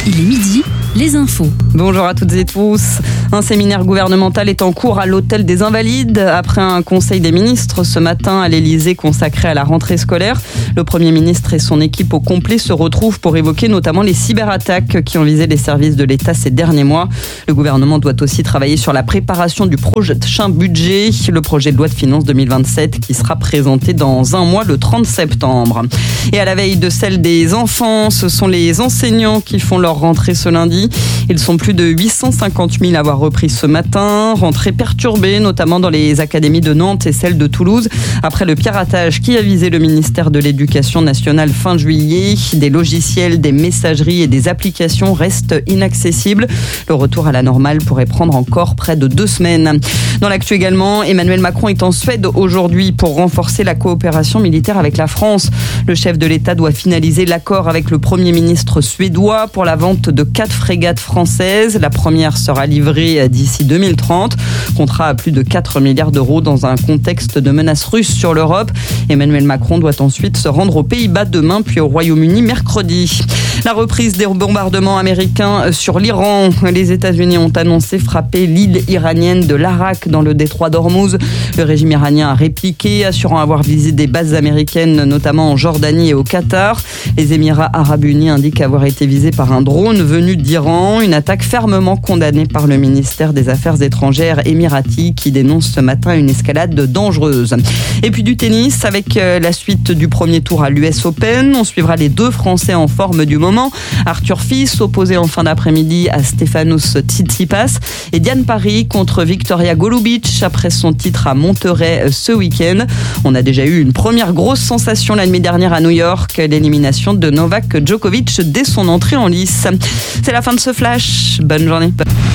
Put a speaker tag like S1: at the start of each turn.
S1: Il est midi, les infos.
S2: Bonjour à toutes et tous. Un séminaire gouvernemental est en cours à l'hôtel des Invalides. Après un conseil des ministres ce matin à l'Elysée consacré à la rentrée scolaire, le Premier ministre et son équipe au complet se retrouvent pour évoquer notamment les cyberattaques qui ont visé les services de l'État ces derniers mois. Le gouvernement doit aussi travailler sur la préparation du prochain budget, le projet de loi de finances 2027 qui sera présenté dans un mois, le 30 septembre. Et à la veille de celle des enfants, ce sont les enseignants qui font leur rentrée ce lundi. Ils sont plus de 850 000 à avoir repris ce matin. Rentrée perturbée, notamment dans les académies de Nantes et celle de Toulouse. Après le piratage qui a visé le ministère de l'Éducation nationale fin juillet, des logiciels, des messageries et des applications restent inaccessibles. Le retour à la normale pourrait prendre encore près de 2 semaines. Dans l'actu également, Emmanuel Macron est en Suède aujourd'hui pour renforcer la coopération militaire avec la France. Le chef de l'État doit finaliser l'accord avec le Premier ministre suédois pour la vente de 4 frégates françaises. La première sera livrée d'ici 2030. Contrat à plus de 4 milliards d'euros dans un contexte de menace russe sur l'Europe. Emmanuel Macron doit ensuite se rendre aux Pays-Bas demain puis au Royaume-Uni mercredi. La reprise des bombardements américains sur l'Iran. Les États-Unis ont annoncé frapper l'île iranienne de l'Arak dans le détroit d'Ormuz. Le régime iranien a répliqué, assurant avoir visé des bases américaines, notamment en Jordanie et au Qatar. Les Émirats arabes unis indiquent avoir été visés par un drone venu d'Iran. Une attaque fermement condamnée par le ministère des Affaires étrangères émirati qui dénonce ce matin une escalade dangereuse. Et puis du tennis avec la suite du premier tour à l'US Open. On suivra les 2 Français en forme du moment. Arthur Fils opposé en fin d'après-midi à Stefanos Tsitsipas et Diane Parry contre Victoria Golubic après son titre à Monterrey ce week-end. On a déjà eu une première grosse sensation la nuit dernière à New York, l'élimination de Novak Djokovic dès son entrée en lice. C'est la fin de ce flash. Bonne journée.